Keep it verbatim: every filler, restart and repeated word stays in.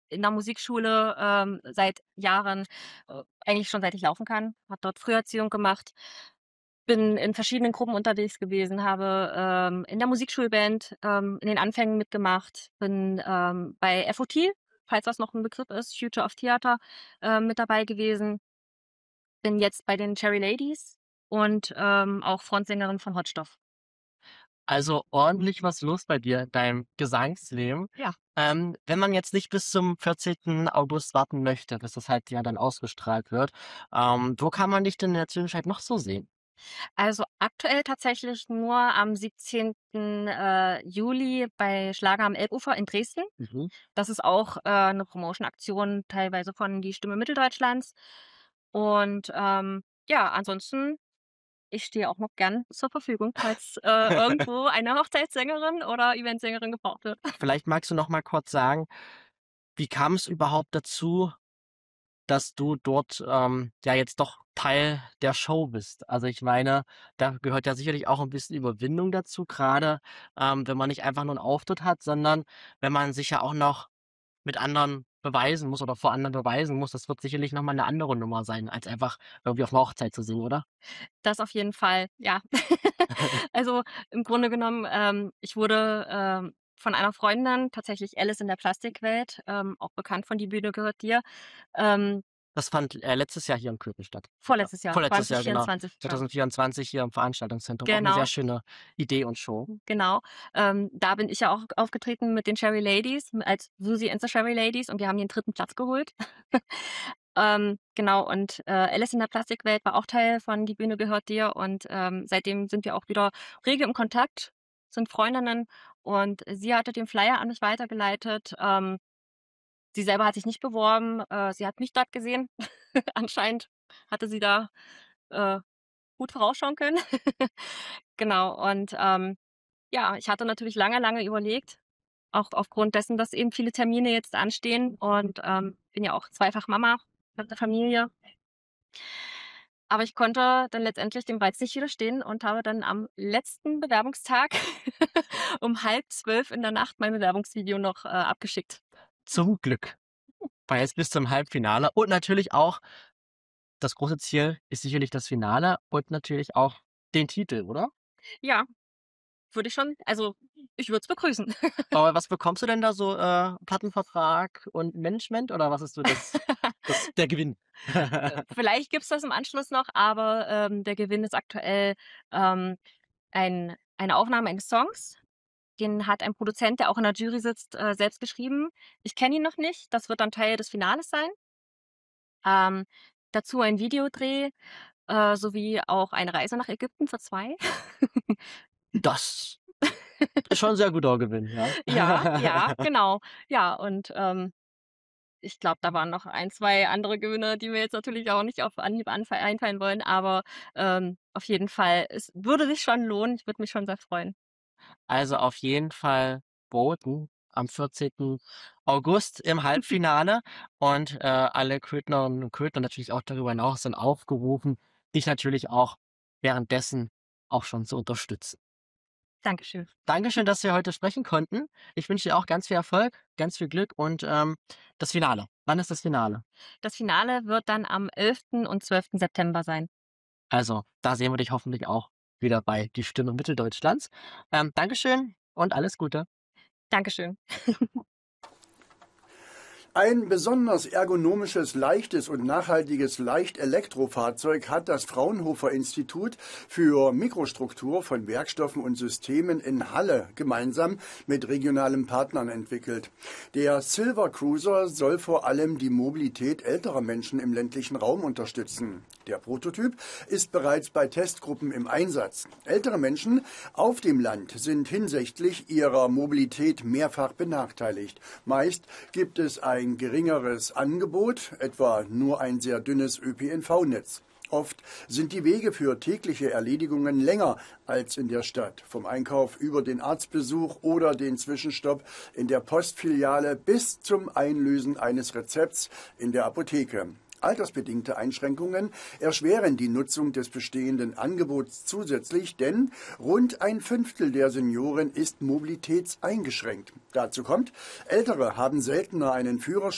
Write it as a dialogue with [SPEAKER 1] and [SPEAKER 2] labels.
[SPEAKER 1] in der Musikschule ähm, seit Jahren, äh, eigentlich schon seit ich laufen kann, habe dort Früherziehung gemacht, bin in verschiedenen Gruppen unterwegs gewesen, habe ähm, in der Musikschulband ähm, in den Anfängen mitgemacht, bin ähm, bei F O T, falls das noch ein Begriff ist, Future of Theater, ähm, mit dabei gewesen, bin jetzt bei den Cherry Ladies und ähm, auch Frontsängerin von Hotstoff.
[SPEAKER 2] Also ordentlich was los bei dir in deinem Gesangsleben.
[SPEAKER 1] Ja.
[SPEAKER 2] Ähm, wenn man jetzt nicht bis zum vierzehnten August warten möchte, bis das halt ja dann ausgestrahlt wird, ähm, wo kann man dich denn in der Zwischenzeit noch so sehen?
[SPEAKER 1] Also aktuell tatsächlich nur am siebzehnten Äh, Juli bei Schlager am Elbufer in Dresden.
[SPEAKER 2] Mhm.
[SPEAKER 1] Das ist auch äh, 'ne Promotion-Aktion teilweise von die Stimme Mitteldeutschlands. Und ähm, ja, ansonsten, ich stehe auch noch gern zur Verfügung, falls äh, irgendwo eine Hochzeitssängerin oder Eventsängerin gebraucht wird.
[SPEAKER 2] Vielleicht magst du noch mal kurz sagen, wie kam es überhaupt dazu, dass du dort ähm, ja jetzt doch Teil der Show bist? Also ich meine, da gehört ja sicherlich auch ein bisschen Überwindung dazu, gerade ähm, wenn man nicht einfach nur einen Auftritt hat, sondern wenn man sich ja auch noch mit anderen beweisen muss oder vor anderen beweisen muss. Das wird sicherlich noch mal 'ne andere Nummer sein, als einfach irgendwie auf 'ner Hochzeit zu singen, oder?
[SPEAKER 1] Das auf jeden Fall, ja. Also, im Grunde genommen, ähm, ich wurde ähm, von einer Freundin, tatsächlich Alice in der Plastikwelt, ähm, auch bekannt von „Die Bühne gehört dir“, ähm
[SPEAKER 2] Das fand, äh, letztes Jahr hier in Köthen statt. Ja.
[SPEAKER 1] vorletztes Jahr,
[SPEAKER 2] Vorletztes Jahr, genau.
[SPEAKER 1] zwanzig vierundzwanzig schon.
[SPEAKER 2] zwanzig vierundzwanzig hier im Veranstaltungszentrum. Auch 'ne sehr
[SPEAKER 1] Genau,
[SPEAKER 2] schöne Idee und Show.
[SPEAKER 1] genau. Ähm, da bin ich ja auch aufgetreten mit den Cherry Ladies, als Susie and the Cherry Ladies und wir haben den dritten Platz geholt. Ähm, genau und, äh, Alice in der Plastikwelt war auch Teil von „Die Bühne gehört dir“ und, ähm, seitdem sind wir auch wieder rege im Kontakt, sind Freundinnen und sie hatte den Flyer an mich weitergeleitet. Ähm, sie selber hat sich nicht beworben, äh, sie hat mich dort gesehen. Anscheinend hatte sie da, äh, gut vorausschauen können. Genau und, ähm, ja, ich hatte natürlich lange, lange überlegt, auch aufgrund dessen, dass eben viele Termine jetzt anstehen und, ähm, bin ja auch zweifach Mama, habe 'ne Familie. Aber ich konnte dann letztendlich dem Reiz nicht widerstehen und habe dann am letzten Bewerbungstag um halb zwölf in der Nacht mein Bewerbungsvideo noch, äh, abgeschickt.
[SPEAKER 2] Zum Glück. Weil jetzt bis zum Halbfinale und natürlich auch das große Ziel ist sicherlich das Finale und natürlich auch den Titel, oder?
[SPEAKER 1] Ja, würde ich schon also, ich würde es begrüßen.
[SPEAKER 2] Aber was bekommst du denn da so, äh, Plattenvertrag und Management oder was ist so das das der Gewinn?
[SPEAKER 1] Äh, vielleicht gibt's das im Anschluss noch, aber, ähm, der Gewinn ist aktuell, ähm, ein eine Aufnahme eines Songs. Den hat ein Produzent, der auch in der Jury sitzt, äh, selbst geschrieben. Ich kenne ihn noch nicht. Das wird dann Teil des Finales sein. Ähm, dazu ein Videodreh, äh, sowie auch eine Reise nach Ägypten für zwei.
[SPEAKER 2] Das ist schon 'n sehr guter Gewinn, ja.
[SPEAKER 1] Ja, ja, genau. Ja, und, ähm, ich glaube, da waren noch ein, zwei andere Gewinne, die mir jetzt natürlich auch nicht auf Anhieb anfal einfallen wollen, aber, ähm, auf jeden Fall, es würde sich schon lohnen. Ich würde mich schon sehr freuen.
[SPEAKER 2] Also auf jeden Fall voten am vierzehnten August im Halbfinale und, äh, alle Köthnerinnen und Köthner natürlich auch darüber hinaus sind aufgerufen, dich natürlich auch währenddessen auch schon zu unterstützen.
[SPEAKER 1] Dankeschön.
[SPEAKER 2] Dankeschön, dass wir heute sprechen konnten. Ich wünsche dir auch ganz viel Erfolg, ganz viel Glück und, ähm, das Finale. Wann ist das Finale?
[SPEAKER 1] Das Finale wird dann am elften und zwölften September sein.
[SPEAKER 2] Also, da sehen wir dich hoffentlich auch wieder bei „Die Stimme Mitteldeutschlands“. Ähm, Dankeschön und alles Gute.
[SPEAKER 1] Dankeschön.
[SPEAKER 3] Ein besonders ergonomisches, leichtes und nachhaltiges Leicht-Elektrofahrzeug hat das Fraunhofer-Institut für Mikrostruktur von Werkstoffen und Systemen in Halle gemeinsam mit regionalen Partnern entwickelt. Der Silver Cruiser soll vor allem die Mobilität älterer Menschen im ländlichen Raum unterstützen. Der Prototyp ist bereits bei Testgruppen im Einsatz. Ältere Menschen auf dem Land sind hinsichtlich ihrer Mobilität mehrfach benachteiligt. Meist gibt es ein ein geringeres Angebot, etwa nur ein sehr dünnes Ö P N V-Netz. Oft sind die Wege für tägliche Erledigungen länger als in der Stadt. Vom Einkauf über den Arztbesuch oder den Zwischenstopp in der Postfiliale bis zum Einlösen eines Rezepts in der Apotheke. Altersbedingte Einschränkungen erschweren die Nutzung des bestehenden Angebots zusätzlich, denn rund ein Fünftel der Senioren ist mobilitätseingeschränkt. Dazu kommt, Ältere haben seltener einen Führerschein